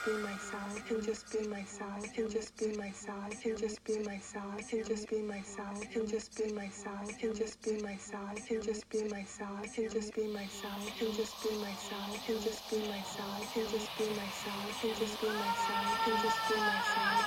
be myself, can just be myself, can just be myself, can just be myself, can just be myself, can just be myself, can just be myself, can just be myself, can just be myself, can just be myself, can just be myself, can just be myself, can just be myself, can just be myself,